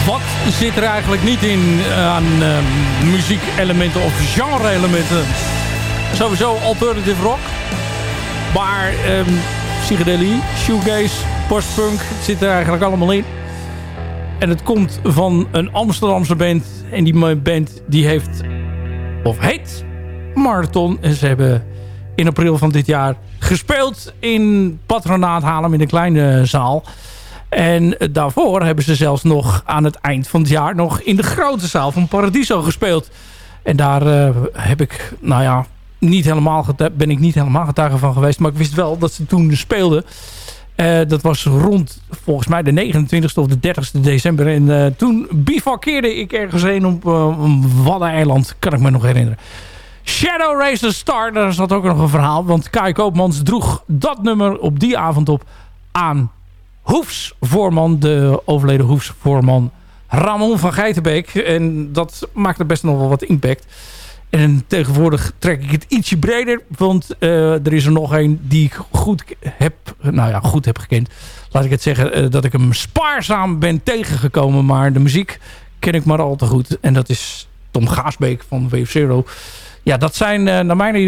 Wat zit er eigenlijk niet in aan muziekelementen of genre-elementen? Sowieso alternative rock. Maar psychedelie, shoegaze, postpunk, het zit er eigenlijk allemaal in. En het komt van een Amsterdamse band. En die band die heeft, of heet, Marathon. En ze hebben in april van dit jaar gespeeld in Patronaat Haarlem in een kleine zaal. En daarvoor hebben ze zelfs nog aan het eind van het jaar nog in de grote zaal van Paradiso gespeeld. En daar heb ik, ben ik niet helemaal getuige van geweest. Maar ik wist wel dat ze toen speelden. Dat was rond volgens mij de 29e of de 30e december. En toen bivakkeerde ik ergens heen op Waddeneiland, kan ik me nog herinneren. Shadow Racer Star, daar zat ook nog een verhaal. Want Kai Koopmans droeg dat nummer op die avond op aan Hoefsvoorman, de overleden Hoefsvoorman Ramon van Geitenbeek. En dat maakte best nog wel wat impact. En tegenwoordig trek ik het ietsje breder. Want er is er nog een die ik goed heb gekend. Laat ik het zeggen dat ik hem spaarzaam ben tegengekomen. Maar de muziek ken ik maar al te goed. En dat is Tom Gaasbeek van Wave Zero. Ja, dat zijn naar mijn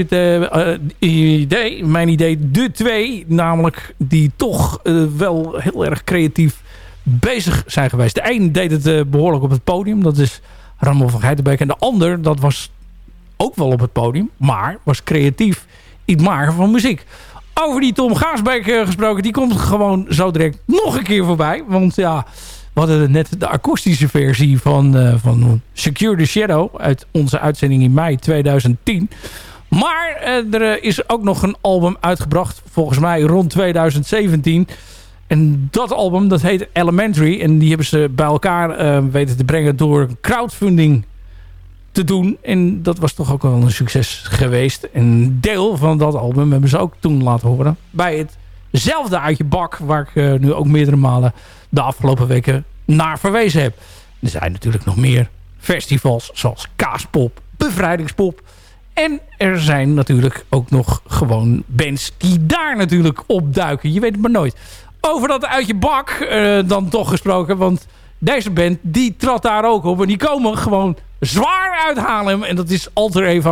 idee de twee. Namelijk die toch wel heel erg creatief bezig zijn geweest. De een deed het behoorlijk op het podium. Dat is Ramon van Geitenbeek. En de ander, dat was ook wel op het podium. Maar was creatief iets maken van muziek. Over die Tom Gaasbeek gesproken. Die komt gewoon zo direct nog een keer voorbij. Want ja, we hadden net de akoestische versie van Secure the Shadow uit onze uitzending in mei 2010. Maar er is ook nog een album uitgebracht, volgens mij rond 2017. En dat album, dat heet Elementary. En die hebben ze bij elkaar weten te brengen door crowdfunding te doen. En dat was toch ook wel een succes geweest. Een deel van dat album hebben ze ook toen laten horen bij hetzelfde Uit je Bak, waar ik nu ook meerdere malen de afgelopen weken naar verwezen heb. Er zijn natuurlijk nog meer festivals zoals Kaaspop, Bevrijdingspop. En er zijn natuurlijk ook nog gewoon bands die daar natuurlijk opduiken. Je weet het maar nooit. Over dat Uit je Bak dan toch gesproken. Want deze band die trad daar ook op. En die komen gewoon zwaar uit Haarlem. En dat is Alter Eva.